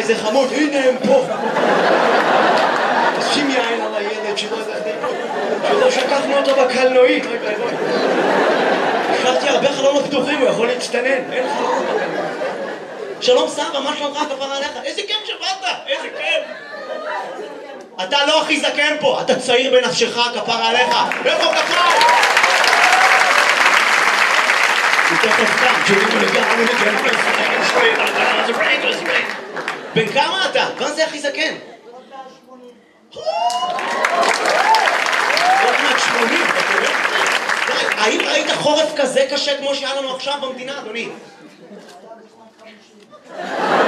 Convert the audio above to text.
איזה חמוד, הנה הם פה. שים יין על הילד שלא שכחנו אותו בקלנועית. השארתי הרבה חלונות פתוחים, הוא יכול להצטנן. אין חלונות בקלנועית. שלום סבא, מה שלומך כפר עליך? איזה כיף שבאת, איזה כיף. אתה לא הכי זקן פה, אתה צעיר בנפשך כפר עליך. איפה כפר? בן כמה אתה? מה זה הכי זקן? עוד מעט 80, האם ראית חורף כזה קשה כמו שהיה לנו עכשיו במדינה, אדוני?